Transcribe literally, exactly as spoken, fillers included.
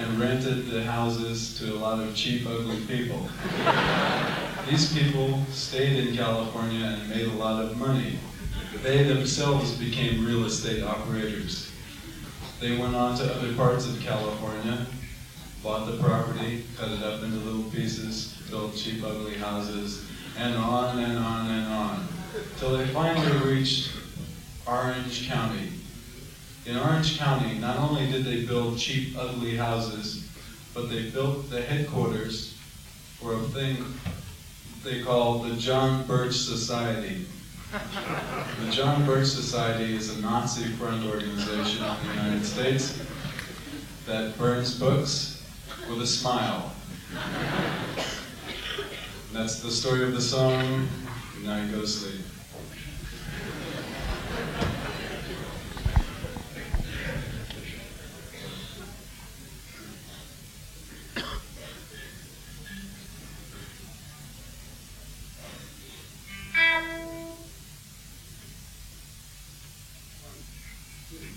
and rented the houses to a lot of cheap, ugly people. These people stayed in California and made a lot of money. They themselves became real estate operators. They went on to other parts of California, bought the property, cut it up into little pieces, built cheap, ugly houses, and on and on and on, till they finally reached Orange County. In Orange County, not only did they build cheap, ugly houses, but they built the headquarters for a thing they call the John Birch Society. The John Birch Society is a Nazi front organization in the United States that burns books with a smile. That's the story of the song. Now you go to sleep.